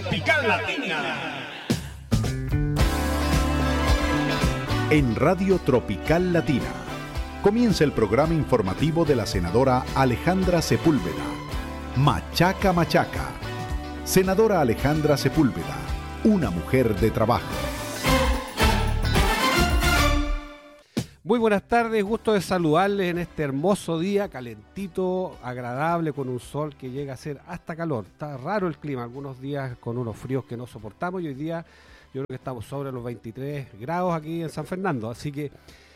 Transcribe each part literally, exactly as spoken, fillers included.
Tropical Latina. En Radio Tropical Latina comienza el programa informativo de la senadora Alejandra Sepúlveda, Machaca Machaca. Senadora Alejandra Sepúlveda, una mujer de trabajo. Muy buenas tardes, gusto de saludarles en este hermoso día, calentito, agradable, con un sol que llega a ser hasta calor. Está raro el clima, algunos días con unos fríos que no soportamos y hoy día yo creo que estamos sobre los veintitrés grados aquí en San Fernando, así que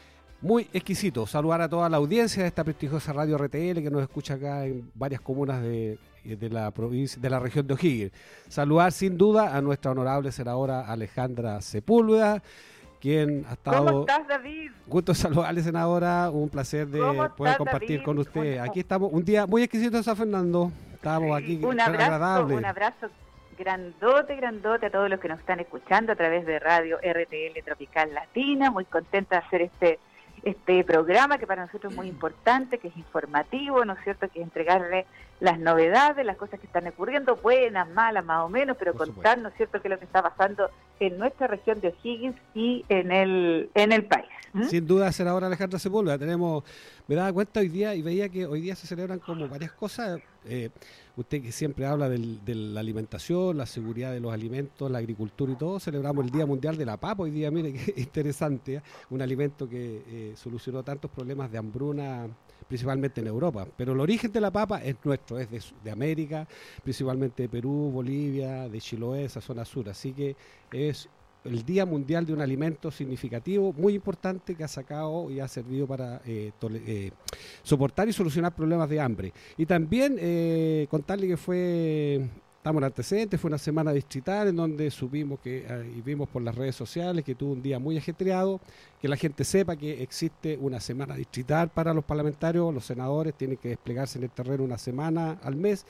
muy exquisito. Saludar a toda la audiencia de esta prestigiosa radio R T L que nos escucha acá en varias comunas de, de la provincia, de la región de O'Higgins. Saludar sin duda a nuestra honorable senadora Alejandra Sepúlveda, quien ha estado... ¿Cómo estás, David? Gusto de saludarle, senadora, un placer de poder estás, compartir David? con usted. Bueno, aquí estamos, un día muy exquisito en San Fernando, estamos aquí, un abrazo, agradable. Un abrazo grandote, grandote a todos los que nos están escuchando a través de Radio R T L Tropical Latina, muy contenta de hacer este este programa que para nosotros es muy importante, que es informativo, ¿no es cierto?, que es entregarle las novedades, las cosas que están ocurriendo, buenas, malas, más o menos, pero Por contar, supuesto. ¿no es cierto?, qué es lo que está pasando en nuestra región de O'Higgins y en el en el país. ¿Mm? Sin duda, senadora Alejandra Sepúlveda, tenemos, me daba cuenta hoy día y veía que hoy día se celebran como varias cosas. Eh, usted que siempre habla del, de la alimentación, la seguridad de los alimentos, la agricultura y todo, celebramos el Día Mundial de la Papa hoy día, mire qué interesante, ¿eh? Un alimento que eh, solucionó tantos problemas de hambruna, principalmente en Europa, pero el origen de la papa es nuestro, es de, de América, principalmente de Perú, Bolivia, de Chiloé, esa zona sur, así que es el Día Mundial de un alimento significativo, muy importante, que ha sacado y ha servido para eh, tole, eh, soportar y solucionar problemas de hambre. Y también eh, contarle que fue, estamos en antecedentes, fue una semana distrital en donde supimos que, eh, y vimos por las redes sociales que tuvo un día muy ajetreado, que la gente sepa que existe una semana distrital para los parlamentarios, los senadores tienen que desplegarse en el terreno una semana al mes.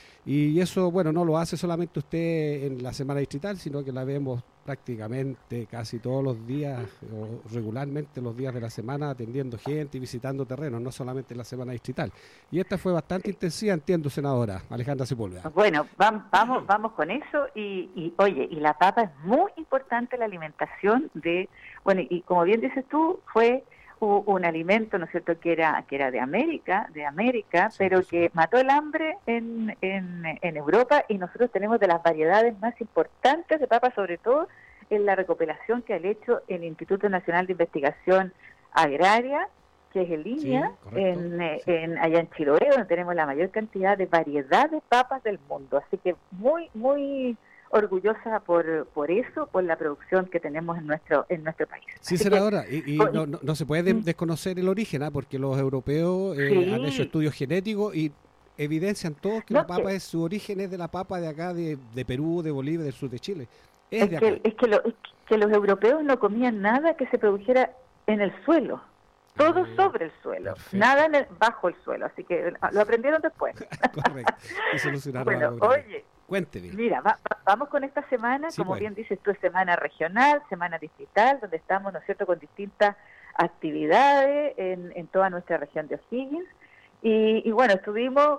Y eso, bueno, no lo hace solamente usted en la semana distrital, sino que la vemos prácticamente casi todos los días, o regularmente los días de la semana, atendiendo gente y visitando terrenos, no solamente en la semana distrital. Y esta fue bastante intensiva, entiendo, senadora Alejandra Sepúlveda. Bueno, vamos, vamos, vamos con eso y, y, oye, y la papa es muy importante, la alimentación de, bueno, y como bien dices tú, fue un alimento, ¿no es cierto?, que era que era de América, de América, sí, pero que mató el hambre en, en, en Europa, y nosotros tenemos de las variedades más importantes de papa, sobre todo en la recopilación que ha hecho el Instituto Nacional de Investigación Agraria, que es el INIA, sí, en, sí. en allá en Chiloé, donde tenemos la mayor cantidad de variedad de papas del mundo. Así que muy, muy orgullosa por por eso, por la producción que tenemos en nuestro en nuestro país. Sí, Así senadora, que, y, y no, no, no se puede ¿Mm? desconocer el origen, ¿eh? Porque los europeos eh, Sí. han hecho estudios genéticos y evidencian todos que No, la papa que- es su origen es de la papa de acá, de, de Perú, de Bolivia, del sur de Chile. Es, Es de acá. que, es, que lo- es que los europeos no comían nada que se produjera en el suelo, todo Ah, sobre el suelo, perfecto. nada en el- bajo el suelo, así que ah, lo aprendieron después. Correcto. Y solucionaron Bueno, algo grave. oye, Cuénteme. mira, va- va- vamos con esta semana, Sí, como pues. bien dices tú, es semana regional, semana distrital, donde estamos, ¿no es cierto?, con distintas actividades en, en toda nuestra región de O'Higgins. Y, y bueno, estuvimos